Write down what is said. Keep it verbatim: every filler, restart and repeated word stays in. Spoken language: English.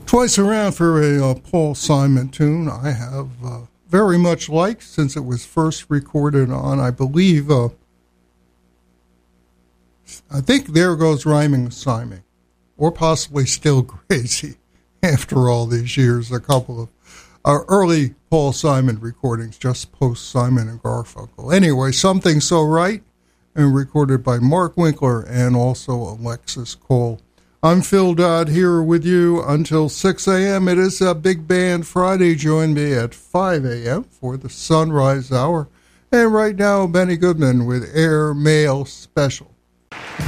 Twice Around for a uh, Paul Simon tune I have uh, very much liked since it was first recorded on, I believe, uh, I think There Goes Rhyming Simon, or possibly Still Crazy after all these years, a couple of uh, early Paul Simon recordings, just post Simon and Garfunkel. Anyway, Something So Right, and recorded by Mark Winkler and also Alexis Cole. I'm Phil Dodd here with you until six a.m. It is a Big Band Friday. Join me at five a.m. for the Sunrise Hour. And right now, Benny Goodman with Air Mail Special.